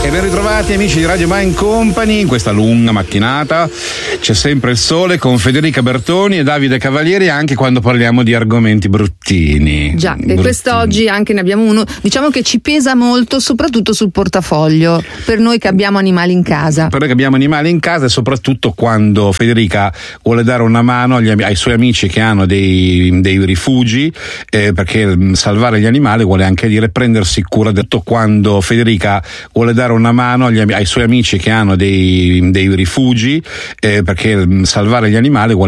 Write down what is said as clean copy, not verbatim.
E ben ritrovati amici di Radio Mind Company in questa lunga mattinata. C'è sempre il sole con Federica Bertoni e Davide Cavalieri anche quando parliamo di argomenti bruttini. Già, e quest'oggi anche ne abbiamo uno, diciamo che ci pesa molto, soprattutto sul portafoglio, per noi che abbiamo animali in casa. Per noi che abbiamo animali in casa e soprattutto quando Federica vuole dare una mano ai suoi amici che hanno dei rifugi, perché salvare gli animali vuole anche dire prendersi cura di tutto. Quando Federica vuole dare una mano ai suoi amici che hanno dei rifugi, perché salvare gli animali vuole